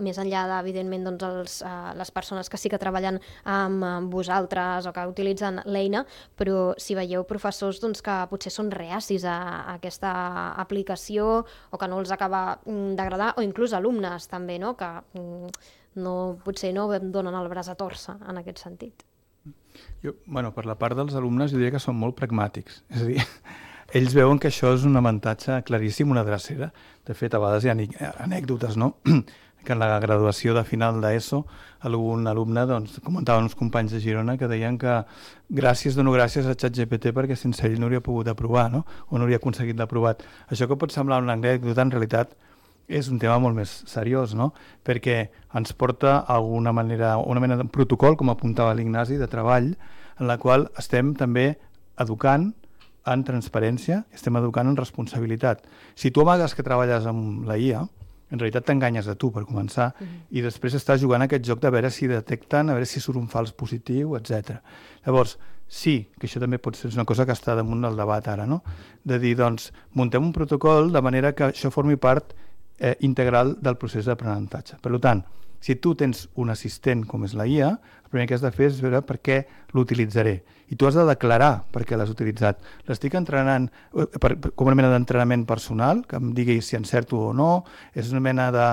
més enllà d'evidentment les persones que sí que treballen amb vosaltres o que utilitzen l'eina, però si veieu professors que potser són reacis a aquesta aplicació o que no els acaba d'agradar, o inclús alumnes també, no? Que potser no donen el braç a tòrcer en aquest sentit. Per la part dels alumnes jo diria que són molt pragmàtics, és a dir, ells veuen que això és un avantatge claríssim, una drecera. De fet, a vegades hi ha anècdotes, no?, que en la graduació de final d'ESO algun alumne, comentaven uns companys de Girona que deien que gràcies a ChatGPT perquè sense ell no hauria pogut aprovar, no?, o no hauria aconseguit l'aprovat. Això que pot semblar una anècdota, en realitat és un tema molt més seriós, no?, perquè ens porta una mena de protocol, com apuntava l'Ignasi, de treball, en la qual estem també educant en transparència, estem educant en responsabilitat. Si tu amagues que treballes amb la IA, en realitat t'enganyes a tu, per començar, i després estàs jugant a aquest joc de veure si detecten, a veure si surt un fals positiu, etc. Llavors, sí, que això també pot ser una cosa que està damunt del debat ara, no?, de dir, muntem un protocol de manera que això formi part integral del procés d'aprenentatge. Per tant, si tu tens un assistent com és la IA, el primer que has de fer és veure per què l'utilitzaré. I tu has de declarar per què l'has utilitzat. L'estic entrenant com una mena d'entrenament personal, que em digui si encerto o no, és una mena de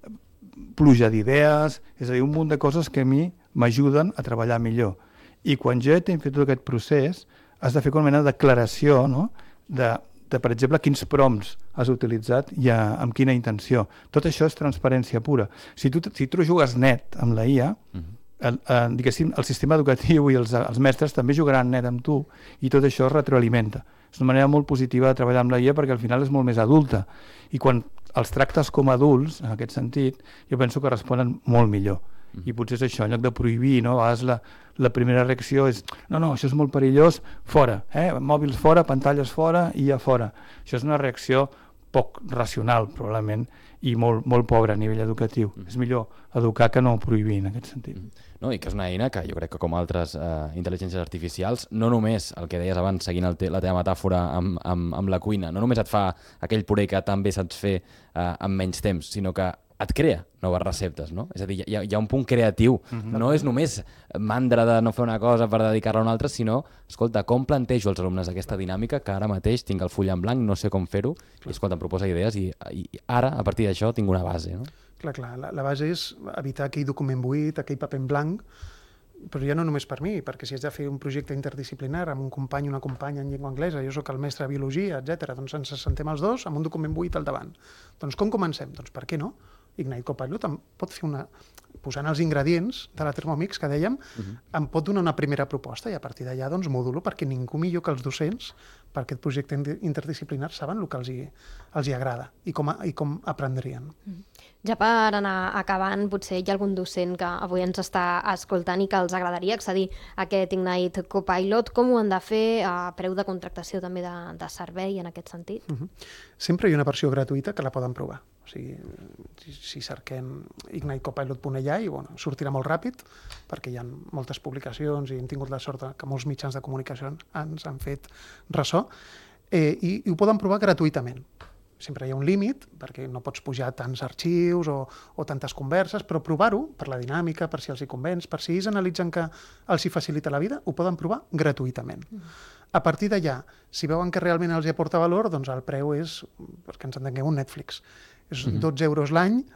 pluja d'idees, és a dir, un munt de coses que a mi m'ajuden a treballar millor. I quan jo he fet tot aquest procés, has de fer com una mena de declaració, no?, de per exemple, quins prompts has utilitzat i amb quina intenció. Tot això és transparència pura. Si tu jugues net amb la IA, diguéssim, el sistema educatiu i els mestres també jugaran net amb tu i tot això es retroalimenta. És una manera molt positiva de treballar amb la IA perquè al final és molt més adulta. I quan els tractes com a adults, en aquest sentit, jo penso que responen molt millor. I potser és això, en lloc de prohibir, no? A vegades la primera reacció és no, això és molt perillós, fora, mòbils fora, pantalles fora i a fora. Això és una reacció poc racional, probablement, i molt, molt pobra a nivell educatiu. És millor educar que no prohibir, en aquest sentit. No, i que és una eina que jo crec que com altres intel·ligències artificials, no només el que deies abans, seguint la teva metàfora amb la cuina, no només et fa aquell puré que tan bé saps fer en menys temps, sinó que et crea noves receptes, no? És a dir, hi ha un punt creatiu. No és només mandra de no fer una cosa per dedicar-la a una altra, sinó, escolta, com plantejo als alumnes aquesta dinàmica que ara mateix tinc el full en blanc, no sé com fer-ho, i escolta, em proposa idees i ara, a partir d'això, tinc una base, no? Clar, la base és evitar aquell document buit, aquell paper en blanc, però ja no només per mi, perquè si has de fer un projecte interdisciplinar amb un company o una companya en llengua anglesa, jo sóc el mestre de biologia, etc., doncs ens sentem els dos amb un document buit al davant. Doncs com comencem? Doncs per què no? Ignite Copilot em pot fer posant els ingredients de la Thermomix que dèiem, em pot donar una primera proposta i a partir d'allà doncs modulo, perquè ningú millor que els docents per aquest projecte interdisciplinar saben el que els hi agrada i com aprendrien. Ja per anar acabant, potser hi ha algun docent que avui ens està escoltant i que els agradaria accedir a aquest Ignite Copilot. Com ho han de fer? A preu de contractació també de servei en aquest sentit? Sempre hi ha una versió gratuïta que la poden provar. O sigui, si cerquem ignitecopilot.ai, sortirà molt ràpid perquè hi ha moltes publicacions i hem tingut la sort que molts mitjans de comunicació ens han fet ressò i ho poden provar gratuïtament. Sempre hi ha un límit, perquè no pots pujar tants arxius o tantes converses, però provar-ho, per la dinàmica, per si els hi convenç, per si ells analitzen que els hi facilita la vida, ho poden provar gratuïtament. A partir d'allà, si veuen que realment els hi aporta valor, doncs el preu és, perquè ens entenguem, un Netflix. És 12 euros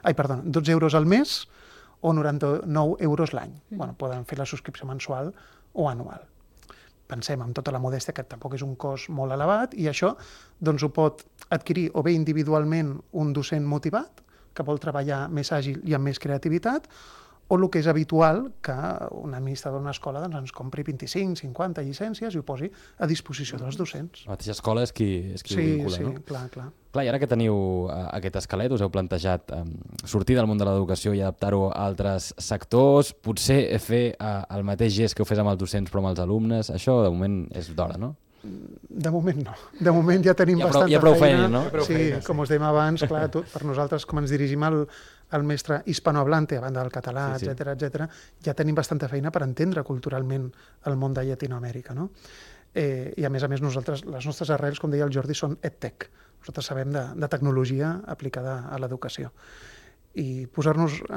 al mes o 99 euros l'any. Poden fer la subscripció mensual o anual. Pensem amb tota la modèstia que tampoc és un cost molt elevat i això doncs ho pot adquirir o bé individualment un docent motivat que vol treballar més àgil i amb més creativitat o el que és habitual que un administrador d'una escola doncs, ens compri 25, 50 llicències i ho posi a disposició dels docents. La mateixa escola és qui ho vincula, no? Sí, clar. Clar, i ara que teniu aquest esquelet, us heu plantejat sortir del món de l'educació i adaptar-ho a altres sectors, potser fer el mateix gest que ho fes amb els docents però amb els alumnes, això de moment és d'hora, no? De moment no. De moment ja tenim bastanta feina. Hi ha prou feina, no? Sí, com us dèiem abans, clar, per nosaltres com ens dirigim al mestre hispanohablante, a banda del català, etc., ja tenim bastanta feina per entendre culturalment el món de Llatinoamèrica, no? I a més, nosaltres, les nostres arrels, com deia el Jordi, són EdTech. Nosaltres sabem de tecnologia aplicada a l'educació. I posar-nos